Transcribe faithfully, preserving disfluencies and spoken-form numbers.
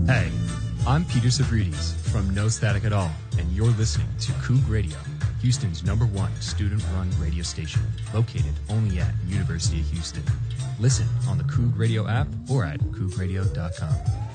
Hey, I'm Peter Savridis from No Static at All, and you're listening to Coug Radio, Houston's number one student-run radio station, located only at University of Houston. Listen on the Coug Radio app or at coug radio dot com.